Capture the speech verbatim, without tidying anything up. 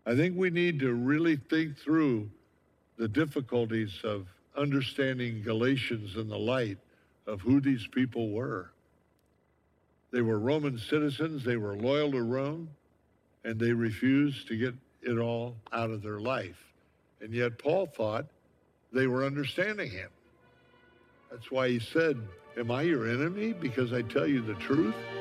I think we need to really think through the difficulties of understanding Galatians in the light of who these people were. They were Roman citizens, they were loyal to Rome, and they refused to get it all out of their life. And yet Paul thought they were understanding him. That's why he said, am I your enemy because I tell you the truth?